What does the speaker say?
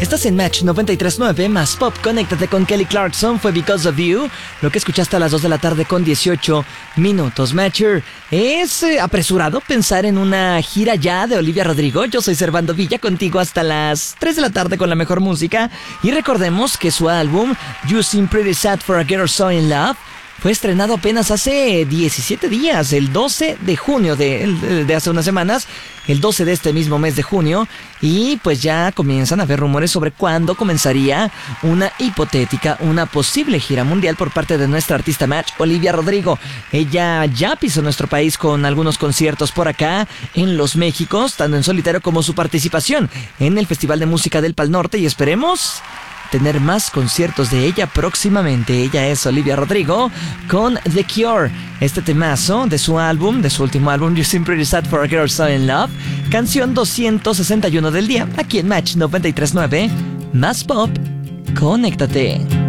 Estás en Match 93.9 más Pop. Conéctate con Kelly Clarkson. Fue Because of You. Lo que escuchaste a las 2 de la tarde con 18 minutos. Matcher, ¿es apresurado pensar en una gira ya de Olivia Rodrigo? Yo soy Servando Villa, contigo hasta las 3 de la tarde con la mejor música. Y recordemos que su álbum You Seem Pretty Sad for a Girl So in Love fue estrenado apenas hace 17 días, el 12 de junio de hace unas semanas, el 12 de este mismo mes de junio, y pues ya comienzan a haber rumores sobre cuándo comenzaría una hipotética, una posible gira mundial por parte de nuestra artista Match, Olivia Rodrigo. Ella ya pisó nuestro país con algunos conciertos por acá en Los Méxicos, tanto en solitario como su participación en el Festival de Música del Pal Norte, y esperemos tener más conciertos de ella próximamente. Ella es Olivia Rodrigo con The Cure, este temazo de su álbum, de su último álbum You Seem Pretty Sad for a Girl So in Love, canción 261 del día, aquí en Match 93.9 más Pop. Conéctate.